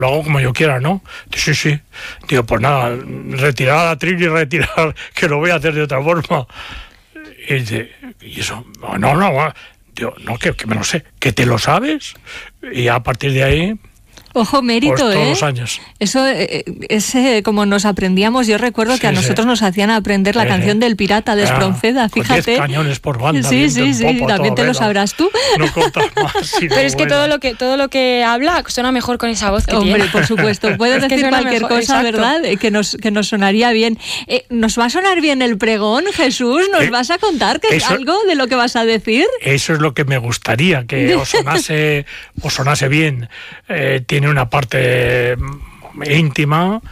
lo hago como yo quiera, ¿no? Sí, sí. Digo, pues nada, retirar a la Trini y retirar, que lo voy a hacer de otra forma. Y dice, ¿y eso? No. Digo, no, que me lo sé. ¿Que te lo sabes? Y a partir de ahí... Ojo, mérito, pues todos los años. Eso es como nos aprendíamos. Yo recuerdo que a nosotros nos hacían aprender la canción del pirata de Espronceda, fíjate. 10 cañones por banda. Sí, también te lo sabrás tú. No contas más. Pero es que todo lo que habla suena mejor con esa voz que tiene. Hombre, por supuesto. Puedes decir cualquier cosa, exacto, ¿verdad? Que nos sonaría bien. ¿Nos va a sonar bien el pregón, Jesús? ¿Nos vas a contar algo de lo que vas a decir? Eso es lo que me gustaría, que os sonase bien. Tiene una parte íntima,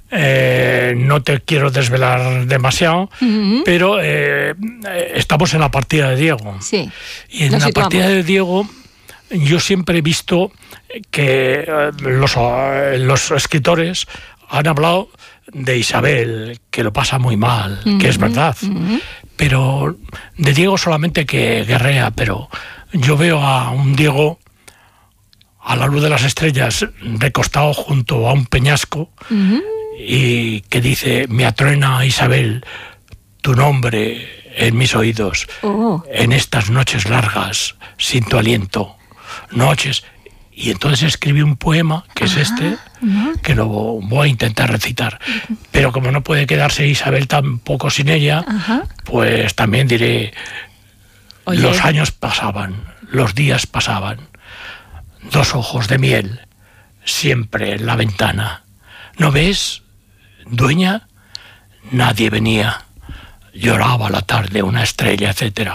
no te quiero desvelar demasiado, pero estamos en la partida de Diego. Sí. Y en la partida de Diego yo siempre he visto que los escritores han hablado de Isabel, que lo pasa muy mal, que es verdad, pero de Diego solamente que guerrea, pero yo veo a un Diego a la luz de las estrellas, recostado junto a un peñasco, y que dice, me atruena Isabel, tu nombre en mis oídos, en estas noches largas, sin tu aliento, noches. Y entonces escribí un poema, que es que lo voy a intentar recitar. Pero como no puede quedarse Isabel tampoco sin ella, pues también diré, los años pasaban, los días pasaban, 2 ojos de miel, siempre en la ventana. ¿No ves, dueña? Nadie venía. Lloraba la tarde una estrella, etcétera.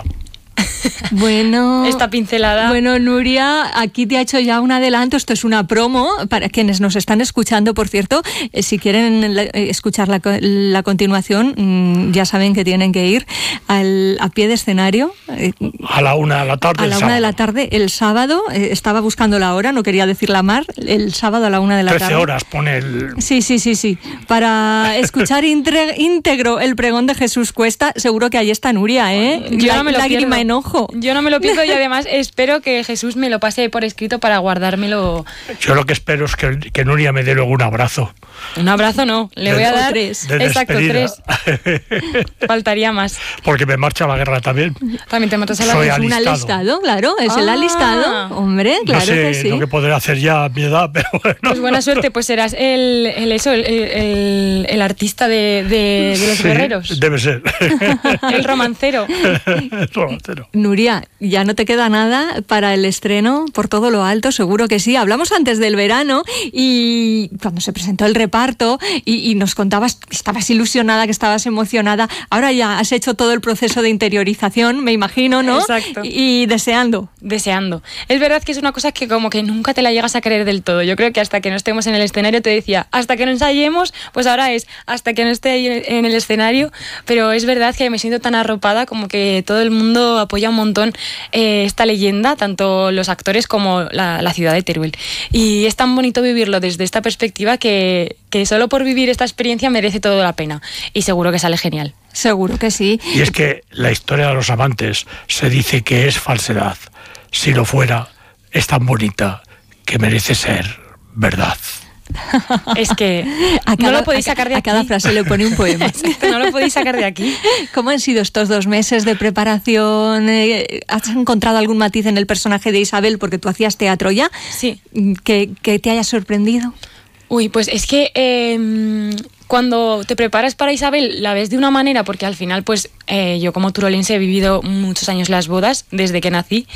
Bueno, esta pincelada. Bueno, Nuria, aquí te ha hecho ya un adelanto. Esto es una promo para quienes nos están escuchando, por cierto. Si quieren escuchar la continuación, ya saben que tienen que ir a pie de escenario. A la 1 de la tarde. A la 1 de la tarde, el sábado. Estaba buscando la hora, no quería decir la mar. El sábado a la 1 de la tarde. 13 horas pone el... Sí. Para escuchar íntegro el pregón de Jesús Cuesta, seguro que ahí está Nuria, ¿eh? Yo no me lo lágrima pierdo. en ojo. Yo no me lo pierdo y además espero que Jesús me lo pase por escrito para guardármelo. Yo lo que espero es que Nuria me dé luego un abrazo. Un abrazo no, le voy a dar 3. Exacto, 3. Faltaría más. Porque me marcha a la guerra también. También te matas a la Soy guerra. Un alistado, claro, es el alistado. Hombre, claro, no sé que sí. lo que podré hacer ya a mi edad, pero bueno. Pues buena suerte, pues serás el artista de los guerreros. Debe ser. El romancero. El romancero. Nuria, ya no te queda nada para el estreno por todo lo alto, seguro que sí. Hablamos antes del verano y cuando se presentó el reparto y nos contabas que estabas ilusionada, que estabas emocionada. Ahora ya has hecho todo el proceso de interiorización, me imagino, ¿no? Exacto. Y deseando. Es verdad que es una cosa que como que nunca te la llegas a creer del todo. Yo creo que hasta que no estemos en el escenario, te decía, hasta que no ensayemos, pues ahora es hasta que no esté ahí en el escenario. Pero es verdad que me siento tan arropada, como que todo el mundo apoya un montón esta leyenda, tanto los actores como la ciudad de Teruel. Y es tan bonito vivirlo desde esta perspectiva que solo por vivir esta experiencia merece toda la pena. Y seguro que sale genial. Seguro que sí. Y es que la historia de los amantes se dice que es falsedad. Si lo fuera, es tan bonita que merece ser verdad. Es que no lo podéis sacar de aquí. A cada frase le pone un poema. Exacto, no lo podéis sacar de aquí. ¿Cómo han sido estos 2 meses de preparación? ¿Has encontrado algún matiz en el personaje de Isabel? Porque tú hacías teatro ya. Sí. ¿Que te haya sorprendido? Uy, pues es que cuando te preparas para Isabel la ves de una manera, porque al final pues yo como turolense he vivido muchos años las bodas desde que nací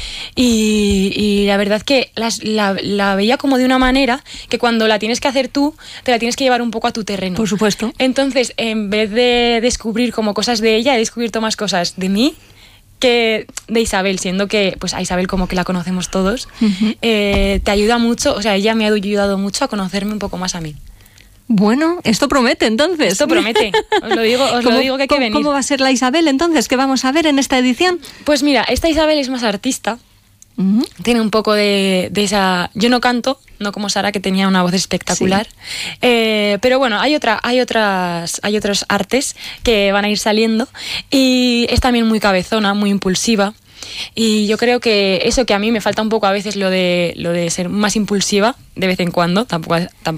y la verdad que la veía como de una manera que cuando la tienes que hacer tú te la tienes que llevar un poco a tu terreno. Por supuesto. Entonces, en vez de descubrir como cosas de ella, he descubierto más cosas de mí que de Isabel, siendo que pues a Isabel como que la conocemos todos. Te ayuda mucho, o sea, ella me ha ayudado mucho a conocerme un poco más a mí. Bueno, esto promete entonces. Esto promete, os lo digo que hay que venir. ¿Cómo va a ser la Isabel entonces? ¿Qué vamos a ver en esta edición? Pues mira, esta Isabel es más artista. Tiene un poco de esa... Yo no canto, no como Sara, que tenía una voz espectacular. Sí. Pero bueno, hay otros artes que van a ir saliendo y es también muy cabezona, muy impulsiva. Y yo creo que eso, que a mí me falta un poco a veces lo de ser más impulsiva de vez en cuando, tampoco